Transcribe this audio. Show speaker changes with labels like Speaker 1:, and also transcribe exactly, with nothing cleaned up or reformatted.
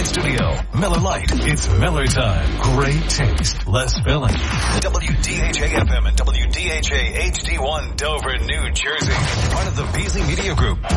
Speaker 1: studio. Miller Lite. It's Miller time. Great taste. Less filling. W D H A F M and W D H A H D one Dover, New Jersey. Part of the Beasley Media Group.